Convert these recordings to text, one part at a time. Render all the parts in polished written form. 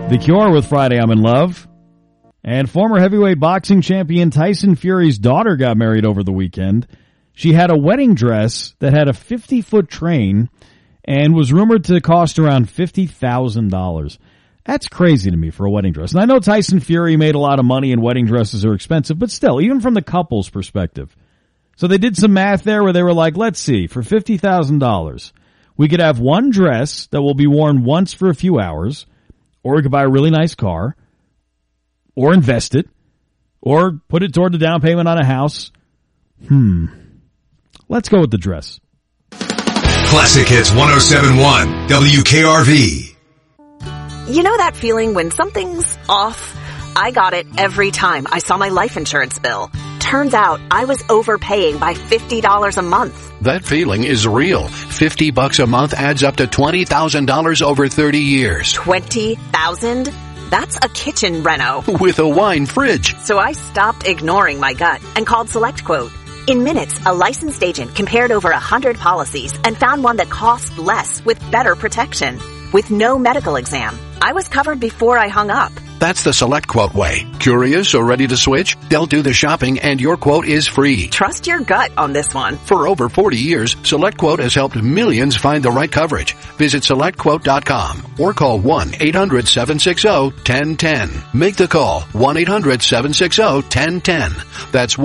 The Cure with Friday I'm in Love. And former heavyweight boxing champion Tyson Fury's daughter got married over the weekend. She had a wedding dress that had a 50-foot train and was rumored to cost around $50,000. That's crazy to me for a wedding dress. And I know Tyson Fury made a lot of money and wedding dresses are expensive, but still, even from the couple's perspective. So they did some math there where they were like, let's see, for $50,000, we could have one dress that will be worn once for a few hours, or we could buy a really nice car, or invest it, or put it toward the down payment on a house. Let's go with the dress. Classic Hits 107.1 WKRV. You know that feeling when something's off? I got it every time I saw my life insurance bill. Turns out I was overpaying by $50 a month. That feeling is real. $50 a month adds up to $20,000 over 30 years. $20,000? That's a kitchen reno. With a wine fridge. So I stopped ignoring my gut and called SelectQuote. In minutes, a licensed agent compared over 100 policies and found one that cost less with better protection. With no medical exam, I was covered before I hung up. That's the SelectQuote way. Curious or ready to switch? They'll do the shopping and your quote is free. Trust your gut on this one. For over 40 years, SelectQuote has helped millions find the right coverage. Visit SelectQuote.com or call 1-800-760-1010. Make the call, 1-800-760-1010. That's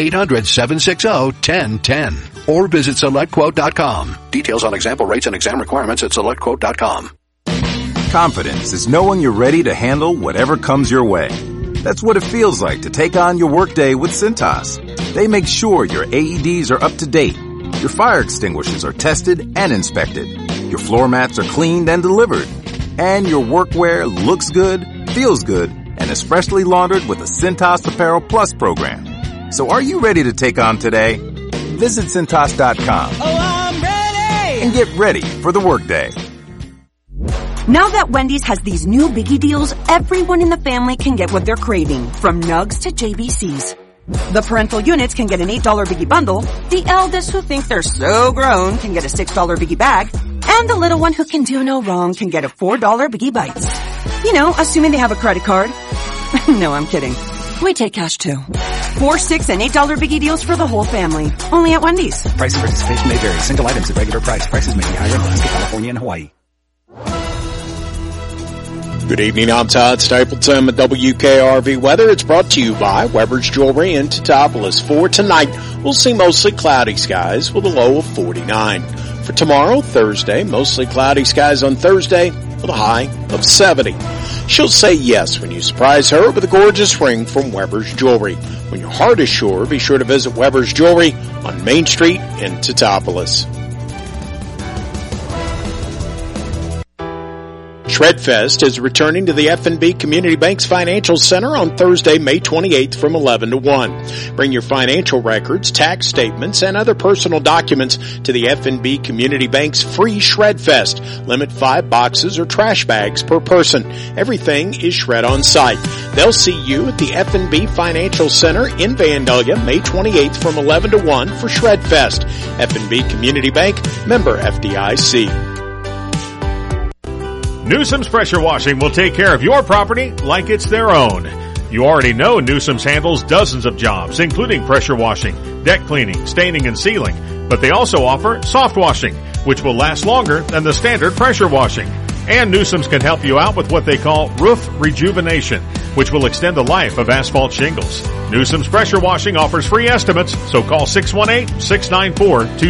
1-800-760-1010. Or visit SelectQuote.com. Details on example rates and exam requirements at SelectQuote.com. Confidence is knowing you're ready to handle whatever comes your way. That's what it feels like to take on your workday with Cintas. They make sure your AEDs are up to date, your fire extinguishers are tested and inspected, your floor mats are cleaned and delivered, and your workwear looks good, feels good, and is freshly laundered with a Cintas Apparel Plus program. So are you ready to take on today? Visit Cintas.com. Oh, I'm ready! And get ready for the workday. Now that Wendy's has these new biggie deals, everyone in the family can get what they're craving, from nugs to JBCs. The parental units can get an $8 biggie bundle, the eldest who think they're so grown can get a $6 biggie bag, and the little one who can do no wrong can get a $4 biggie bites. You know, assuming they have a credit card. No, I'm kidding. We take cash too. 4, 6, and $8 biggie deals for the whole family. Only at Wendy's. Price and participation may vary. Single items at regular price. Prices may be higher in Alaska, California, and Hawaii. Good evening, I'm Todd Stapleton with WKRV Weather. It's brought to you by Weber's Jewelry in Teutopolis. For tonight, we'll see mostly cloudy skies with a low of 49. For tomorrow, Thursday, mostly cloudy skies on Thursday with a high of 70. She'll say yes when you surprise her with a gorgeous ring from Weber's Jewelry. When your heart is sure, be sure to visit Weber's Jewelry on Main Street in Teutopolis. Shredfest is returning to the F&B Community Bank's Financial Center on Thursday, May 28th from 11 to 1. Bring your financial records, tax statements, and other personal documents to the F&B Community Bank's free Shredfest. Limit 5 boxes or trash bags per person. Everything is shred on site. They'll see you at the F&B Financial Center in Vandalia, May 28th from 11 to 1 for Shredfest. F&B Community Bank, member FDIC. Newsom's Pressure Washing will take care of your property like it's their own. You already know Newsom's handles dozens of jobs, including pressure washing, deck cleaning, staining, and sealing. But they also offer soft washing, which will last longer than the standard pressure washing. And Newsom's can help you out with what they call roof rejuvenation, which will extend the life of asphalt shingles. Newsom's Pressure Washing offers free estimates, so call 618-694-27